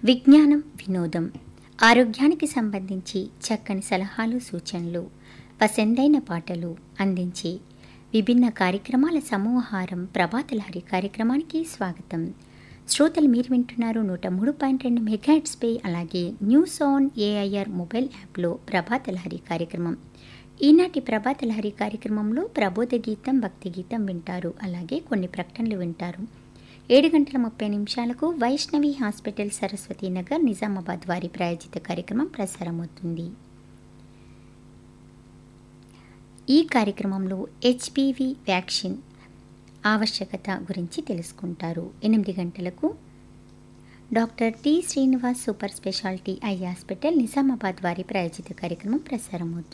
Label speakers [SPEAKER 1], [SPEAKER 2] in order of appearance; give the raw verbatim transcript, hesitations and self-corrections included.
[SPEAKER 1] విజ్ఞానం వినోదం, ఆరోగ్యానికి సంబంధించి చక్కని సలహాలు సూచనలు, పసందైన పాటలు అందించే విభిన్న కార్యక్రమాల సమూహారం ప్రభాతలహరి కార్యక్రమానికి స్వాగతం. శ్రోతలు మీరు వింటున్నారు నూట మూడు పాయింట్ రెండు మెగాహెర్ట్జ్పై, అలాగే న్యూస్ ఆన్ ఏఐఆర్ మొబైల్ యాప్లో ప్రభాతలహరి కార్యక్రమం. ఈనాటి ప్రభాతలహరి కార్యక్రమంలో ప్రబోధ గీతం, భక్తి గీతం వింటారు. అలాగే కొన్ని ప్రకటనలు వింటారు. ఏడు గంటల ముప్పై నిమిషాలకు వైష్ణవి హాస్పిటల్, సరస్వతి నగర్, నిజామాబాద్ వారి ప్రాయోజిత కార్యక్రమం ప్రసారమవుతుంది. ఈ కార్యక్రమంలో హెచ్పివి వ్యాక్సిన్ ఆవశ్యకత గురించి తెలుసుకుంటారు. ఎనిమిది గంటలకు doctor T Srinivas super speciality eye hospital, Nizamabad వారి ప్రాయోజిత కార్యక్రమం ప్రసారమవుతుంది.